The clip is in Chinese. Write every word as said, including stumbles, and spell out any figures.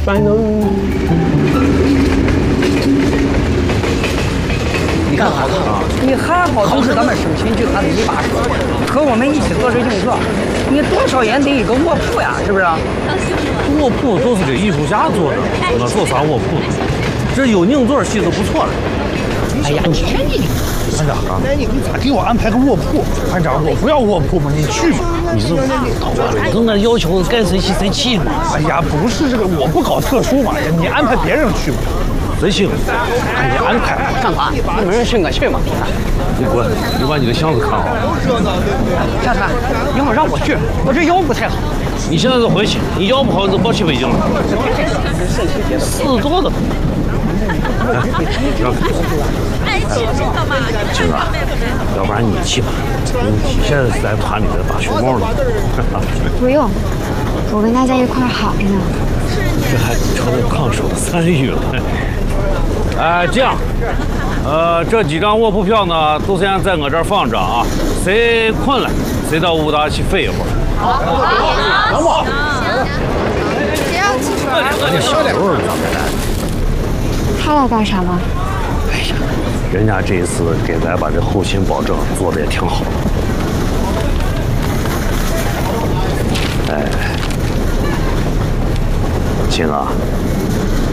反正你看好啊，你还好都是咱们省亲剧团的一把手，和我们一起做这硬座，你多少也得一个卧铺呀，是不是？ 卧铺都是给艺术家做的，我做啥卧铺？这有硬座戏就不错了。 哎呀，你看你， 团长啊，你咋给我安排个卧铺？团长，我不要卧铺嘛，你去嘛。 你是老板，你跟俺要求该谁去谁去嘛。 哎呀，不是这个，我不搞特殊嘛，你安排别人去嘛。 谁去？ 哎，你安排干嘛？你们是我去嘛？ 你滚！你把你的箱子看好。 下川，一会儿让我去，我这腰不太好。 你现在就回去，你腰不好你就别去北京了。事多的。哎，让哎，去这个嘛， 静儿，要不然你去吧，你现在是咱团里的大熊猫了。 不用，我跟大家一块儿好着呢。 这还成了抗手三语了。哎，这样，呃，这几张卧铺票呢，都先在我这儿放着啊。谁困了，谁到武大去睡一会儿。 好， 能不好？ 谁要起床？ 俺这小刘儿咋的？ 他来干啥了？ 哎呀，人家这一次给咱把这后勤保证做的也挺好。哎，亲啊，